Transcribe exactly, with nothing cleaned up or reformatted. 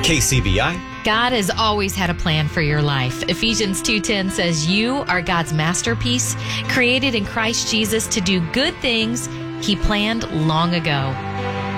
K C B I. God has always had a plan for your life. Ephesians two ten says you are God's masterpiece, created in Christ Jesus to do good things He planned long ago.